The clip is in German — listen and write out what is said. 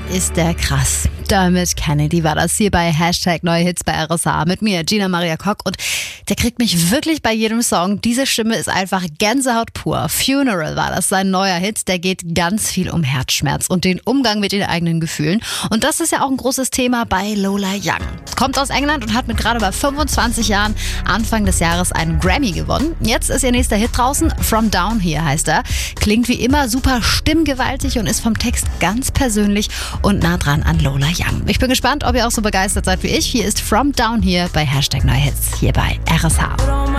ist der krass. Dermot Kennedy war das hier bei Hashtag Neue Hits bei RSH mit mir, Gina Maria Kock. Und der kriegt mich wirklich bei jedem Song. Diese Stimme ist einfach Gänsehaut pur. Funeral war das, sein neuer Hit. Der geht ganz viel um Herzschmerz und den Umgang mit den eigenen Gefühlen. Und das ist ja auch ein großes Thema bei Lola Young. Kommt aus England und hat mit gerade bei 25 Jahren Anfang des Jahres einen Grammy gewonnen. Jetzt ist ihr nächster Hit draußen. From Down Here heißt er. Klingt wie immer super stimmgewaltig und ist vom Text ganz persönlich und nah dran an Lola Young. Ich bin gespannt, ob ihr auch so begeistert seid wie ich. Hier ist From Down Here bei Hashtag Neue Hits hier bei RSH.